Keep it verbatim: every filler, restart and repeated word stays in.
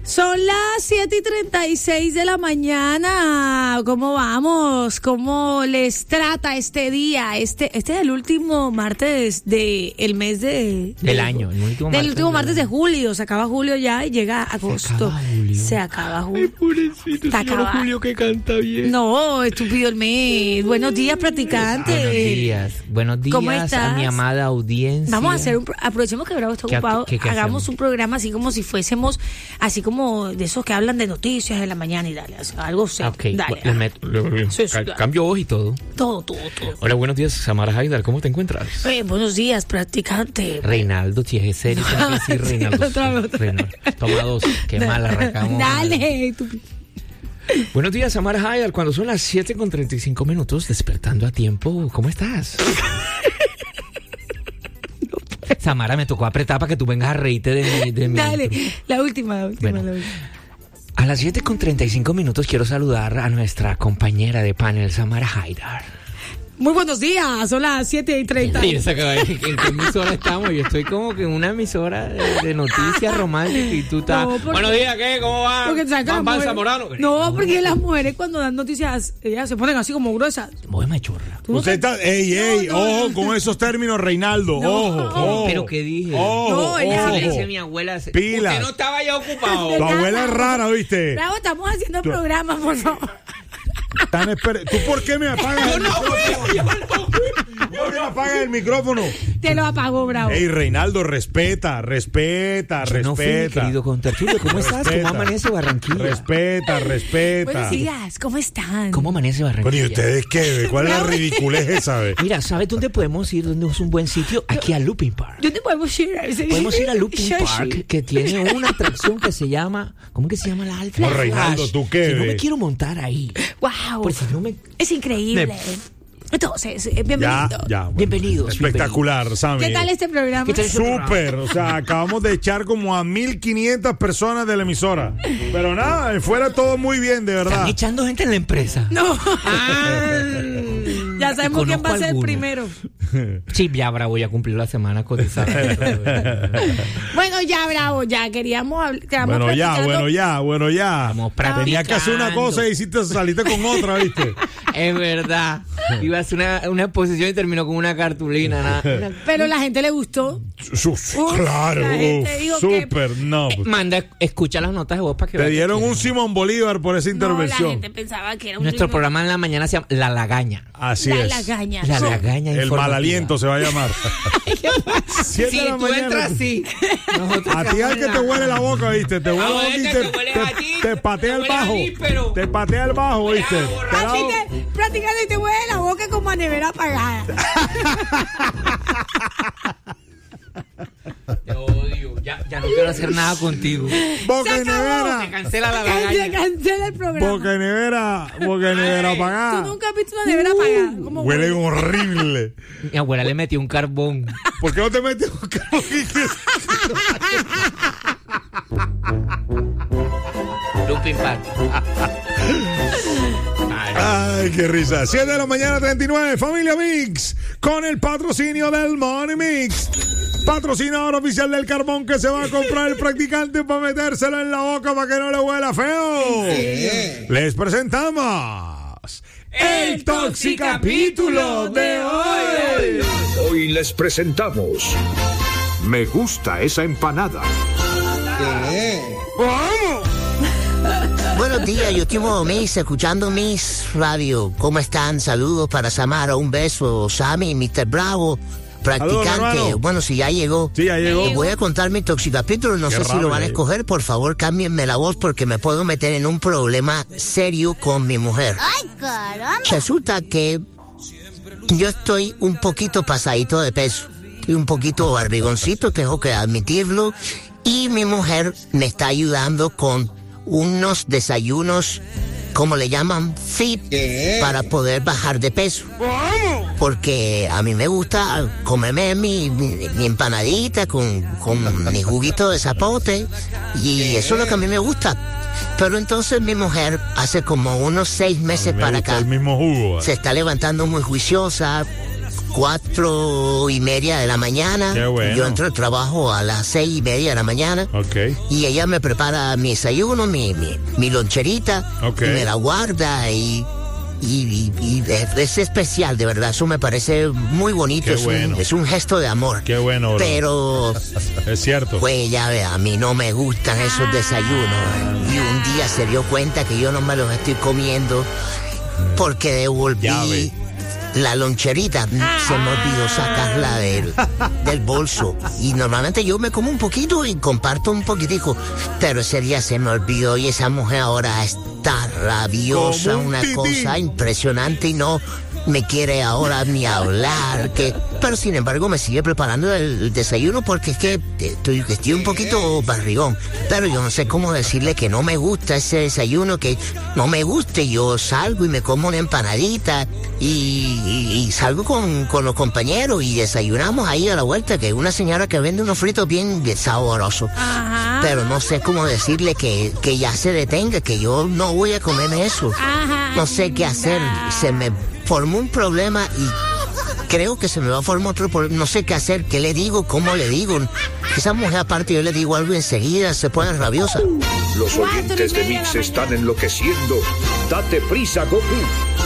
Son las siete y treinta y seis de la mañana. ¿Cómo vamos? ¿Cómo les trata este día? Este este es el último martes del de, mes de, del de, año. El último del martes, último martes de, de julio. Se acaba julio ya y llega agosto. Se acaba julio. Se acaba julio. Ay, pobrecito, Se señor acaba. Julio que canta bien. No, estúpido el mes. Buenos días, practicante. Buenos días. Buenos días ¿Cómo estás? a mi amada audiencia. Vamos a hacer un... Aprovechemos que Bravo está ¿Qué, ocupado. qué, qué hagamos hacemos? un programa así como si fuésemos... Así como de esos que hablan de noticias de la mañana y dale. Algo serio. Ok, Dale. le meto- le- le- Sí, sí, ca- dale. cambio voz y todo. Todo, todo, todo. Hola, buenos días, Samara Haidar. ¿Cómo te encuentras? Eh, buenos días, practicante. Reinaldo, si es serio, tiene que decir Reinaldo. Otra vez, otra vez. Reinaldo. Toma dos. Qué mal arrancamos. Dale. tú- Buenos días, Samara Haidar. Cuando son las siete con treinta y cinco minutos, despertando a tiempo, ¿cómo estás? Samara, me tocó apretar para que tú vengas a reírte de mi... De mi Dale. intro. La última, la última, Bueno. la última. A las siete con treinta y cinco minutos quiero saludar a nuestra compañera de panel, Samara Haidar. Muy buenos días. Son las siete y treinta. Y esa que- ¿En qué emisora estamos? Yo estoy como que en una emisora de, de noticias románticas y tú estás... No, porque- Buenos días, ¿qué? ¿Cómo va? Porque sabes que las ¿Van para mujeres- Zamorano? No, porque las mujeres cuando dan noticias, ellas se ponen así como gruesas. Voy machorra. Tú no Usted te- está, ey, ey, No, no, ojo no. con esos términos, Reinaldo, No. ojo, ojo. ¿Pero qué dije? Ojo, No, ella- ojo. Le decía a mi abuela... Pilas. Usted no estaba ya ocupado. Tu abuela es rara, ¿viste? Bravo, estamos haciendo Tú- programa, por favor. Tan esper- ¿Tú por qué me apagas el micrófono? ¿Por qué me apagas el micrófono? Te lo apagó, Bravo. Ey, Reinaldo, respeta, respeta, Yo no fui, respeta. querido contertulio. ¿Cómo estás? Respeta. ¿Cómo amanece Barranquilla? Respeta, respeta. Buenos días, ¿cómo están? ¿Cómo amanece Barranquilla? Bueno, ¿y ustedes qué? ¿Cuál es la Bravo. ridiculez esa, ve? Mira, ¿sabes dónde podemos ir? ¿Dónde es un buen sitio? Aquí a Looping Park. ¿Dónde podemos ir? Podemos ir a Looping Yo, Park, sí. que tiene una atracción que se llama... ¿Cómo que se llama la alfa? No, Reinaldo, ¿tú qué, Si no me ve? quiero montar ahí. Wow. Pues si no me... Es increíble. Me- Entonces, eh, bienvenido. Ya, ya. bueno. Bienvenidos, Espectacular, Sammy. ¿Qué tal este programa? ¿Qué tal este- Súper, o sea, acabamos de echar como a mil quinientas personas de la emisora. Pero nada, fuera todo muy bien, de verdad. Están echando gente en la empresa. No. Ah, Ya sabemos quién va a conozco ser el alguno. primero. Sí, ya, bravo, ya cumplió la semana cotizada. Bueno, ya, Bravo, ya queríamos hablar. Bueno, ya, bueno, ya, bueno, ya. Estamos Tenía que hacer una practicando. cosa y hiciste, saliste con otra, ¿viste? Es verdad. Iba a hacer una, una exposición y terminó con una cartulina. Nada. Una- Pero la gente le gustó. Uf, Uf, claro, la gente uf, dijo que- súper, no. pues. Manda, escucha las notas de voz para que Te veas que dieron quién. un Simón Bolívar por esa No, la intervención. gente pensaba que era un Nuestro ritmo- programa en la mañana se llama La Lagaña. Así La es. lagaña. La No. Lagaña El informativa. mal aliento se va a llamar. Siete Si de la tú mañana. entras así. nosotros A ti al que te huele la boca, ¿viste? Te huele la A boca ver, y que te, te huele te- a ti, te patea te el huele a bajo. níspero. Te patea el bajo, ¿viste? Huele a Te borracho. da- Así te, prácticamente te huele la boca como a nevera apagada. Te odio. Ya, ya no quiero hacer nada contigo. Boca Se y acabó. Se nevera. cancela la Se lagaña. cancela el programa. Boca y nevera. Boca y nevera Ay. Tú apagada. nunca has visto una nevera apagada. ¿Cómo Huele huele? horrible. Mi abuela le metió un carbón. ¿Por qué no te metes un carro? Looping Park. Ay, qué risa. siete de la mañana, treinta y nueve. Familia Mix. Con el patrocinio del Money Mix. Patrocinador oficial del carbón que se va a comprar el practicante para metérselo en la boca para que no le huela feo. Les presentamos el Toxicapítulo de hoy. Hoy les presentamos Me gusta esa empanada. Buenos días, yo estoy Miss, escuchando Miss Radio. ¿Cómo están? Saludos para Samara, un beso, Sammy, mister Bravo, practicante. Saludos, hermano. Bueno, si ya llegó. Sí, ya llegó. Voy a contar mi toxicapítulo, no Qué sé si lo van a rabia. escoger. Por favor, cámbienme la voz porque me puedo meter en un problema serio con mi mujer. ¡Ay, caramba! Resulta que yo estoy un poquito pasadito de peso. Estoy un poquito barrigoncito, tengo que admitirlo. Y mi mujer me está ayudando con unos desayunos, ¿cómo le llaman? Fit, para poder bajar de peso. Porque a mí me gusta comerme mi, mi, mi empanadita con, con mi juguito de zapote. Y eso es lo que a mí me gusta. Pero entonces mi mujer hace como unos seis meses Me para gusta acá el mismo jugo. se está levantando muy juiciosa, cuatro y media de la mañana. Qué bueno. Yo entro al trabajo a las seis y media de la mañana. Ok. Y ella me prepara mi desayuno, mi, mi, mi loncherita. Ok. Y me la guarda y... Y, y, y es especial, de verdad. Eso me parece muy bonito. Qué es, bueno. un, es un gesto de amor. Qué bueno, bro. Pero, Es cierto. pues ya ve, a mí no me gustan esos desayunos. Y un día se dio cuenta que yo no me los estoy comiendo porque Ya devolví ve. la loncherita. Se me olvidó sacarla del, del bolso. Y normalmente yo me como un poquito y comparto un poquitico. Pero ese día se me olvidó y esa mujer ahora está rabiosa, Como un una tití. cosa impresionante y no me quiere ahora ni hablar. Que, pero sin embargo me sigue preparando el, el desayuno porque es que estoy, estoy un poquito barrigón. Pero yo no sé cómo decirle que no me gusta ese desayuno, que no me guste. Yo salgo y me como una empanadita y, y- y salgo con, con los compañeros y desayunamos ahí a la vuelta, que es una señora que vende unos fritos bien, bien sabrosos. Ajá. Pero no sé cómo decirle que, que ya se detenga, que yo no voy a comerme eso. Ajá. No sé qué hacer. Se me formó un problema y creo que se me va a formar otro problema. No sé qué hacer, qué le digo, cómo le digo. Esa mujer aparte yo le digo algo y enseguida se pone rabiosa. Los oyentes de Mix están enloqueciendo. Date prisa, Goku.